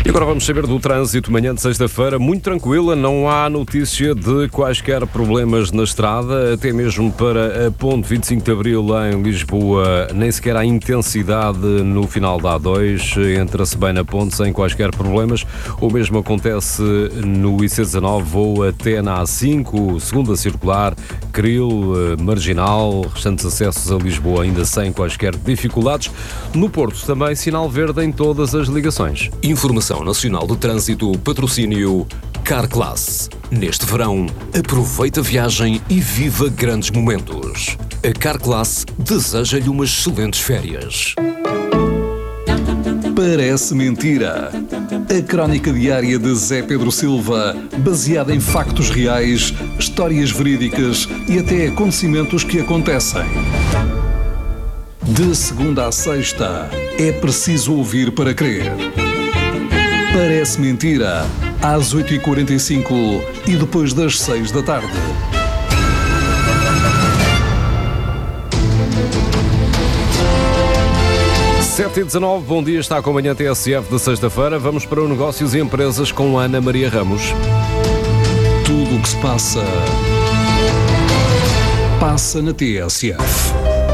E agora vamos saber do trânsito. Manhã de sexta-feira, muito tranquila, não há notícia de quaisquer problemas na estrada, até mesmo para a ponte 25 de Abril em Lisboa, nem sequer há intensidade no final da A2, entra-se bem na ponte sem quaisquer problemas. O mesmo acontece no IC19, voo até na A5, segunda circular, Cril, Marginal, restantes acessos a Lisboa ainda sem quaisquer dificuldades. No Porto também sinal verde em todas as ligações. Informação Nacional do Trânsito, patrocínio Carclass. Neste verão, aproveita a viagem e viva grandes momentos. A Carclass deseja-lhe umas excelentes férias. Parece mentira. A crónica diária de Zé Pedro Silva, baseada em factos reais, histórias verídicas e até acontecimentos que acontecem. De segunda a sexta, é preciso ouvir para crer. Parece mentira, às 8h45 e depois das 6 da tarde. Sete e 19, bom dia, está com a manhã TSF de sexta-feira. Vamos para o Negócios e Empresas com Ana Maria Ramos. Tudo o que se passa, passa na TSF.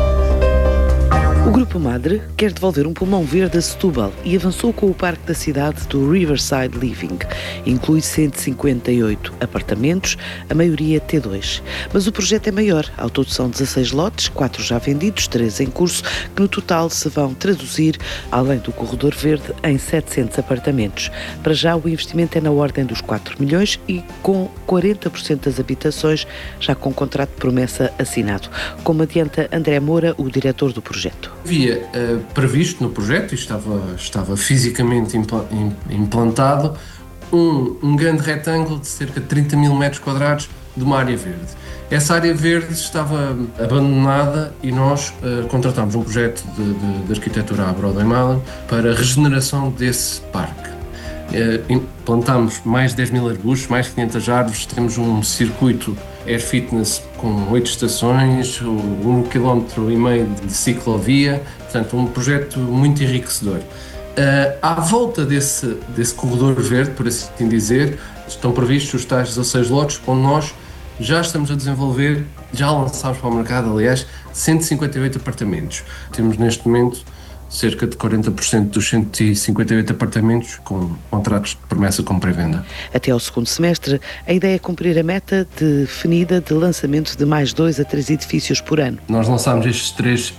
O Grupo Madre quer devolver um pulmão verde a Setúbal e avançou com o parque da cidade do Riverside Living. Inclui 158 apartamentos, a maioria T2. Mas o projeto é maior. Ao todo são 16 lotes, 4 já vendidos, 3 em curso, que no total se vão traduzir, além do corredor verde, em 700 apartamentos. Para já o investimento é na ordem dos 4 milhões e com 40% das habitações já com contrato de promessa assinado. Como adianta André Moura, o diretor do projeto. Havia previsto no projeto, e estava fisicamente implantado, um grande retângulo de cerca de 30 mil metros quadrados de uma área verde. Essa área verde estava abandonada e nós contratámos um projeto de arquitetura à Broadway Island para a regeneração desse parque. Plantámos mais de 10 mil arbustos, mais de 500 árvores, temos um circuito Air Fitness com 8 estações, 1,5 km de ciclovia, portanto um projeto muito enriquecedor. À volta desse corredor verde, por assim dizer, estão previstos os tais 16 lotes, onde nós já estamos a desenvolver, já lançámos para o mercado, aliás, 158 apartamentos. Temos neste momento cerca de 40% dos 158 apartamentos com contratos de promessa com pré-venda. Até ao segundo semestre, a ideia é cumprir a meta definida de lançamento de mais 2 a 3 edifícios por ano. Nós lançámos estes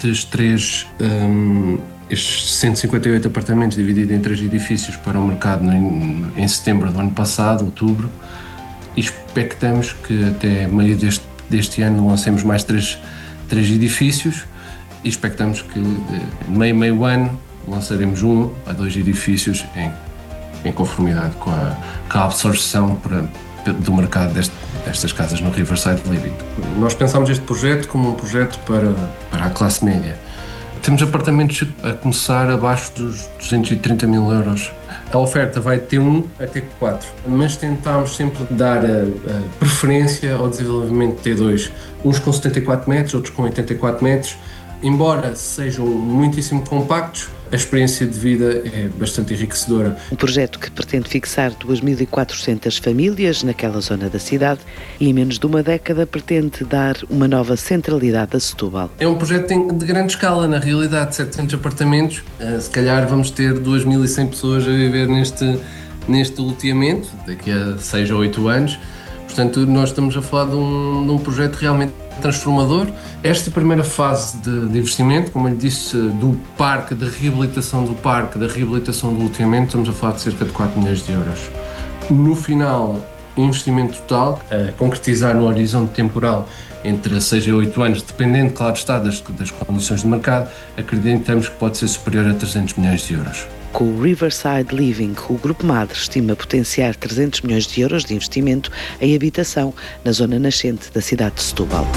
158 apartamentos divididos em 3 edifícios para o mercado em setembro do ano passado, outubro, e expectamos que até meio deste ano lancemos mais 3 edifícios. E expectamos que meio ano lançaremos 1 a 2 edifícios em conformidade com a absorção do mercado destas casas no Riverside Living. Nós pensamos este projeto como um projeto para a classe média. Temos apartamentos a começar abaixo dos 230 mil euros. A oferta vai de T1 a T4, mas tentámos sempre dar a preferência ao desenvolvimento de T2. Uns com 74 metros, outros com 84 metros. Embora sejam muitíssimo compactos, a experiência de vida é bastante enriquecedora. Um projeto que pretende fixar 2.400 famílias naquela zona da cidade e em menos de uma década pretende dar uma nova centralidade a Setúbal. É um projeto de grande escala, na realidade, 700 apartamentos. Se calhar vamos ter 2.100 pessoas a viver neste loteamento, daqui a 6 ou 8 anos. Portanto, nós estamos a falar de um projeto realmente transformador. Esta primeira fase de investimento, como eu lhe disse, do parque, da reabilitação do parque, da reabilitação do loteamento, estamos a falar de cerca de 4 milhões de euros. No final, investimento total, a concretizar no horizonte temporal entre 6 e 8 anos, dependendo, claro está, das condições de mercado, acreditamos que pode ser superior a 300 milhões de euros. Com o Riverside Living, o Grupo Madre estima potenciar 300 milhões de euros de investimento em habitação na zona nascente da cidade de Setúbal.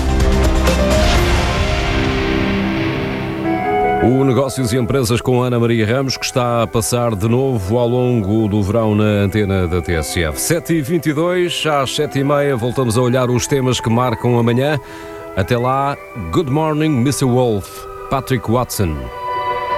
O Negócios e Empresas com Ana Maria Ramos, que está a passar de novo ao longo do verão na antena da TSF. 7h22, às 7h30, voltamos a olhar os temas que marcam amanhã. Até lá, Good Morning, Mr. Wolf, Patrick Watson.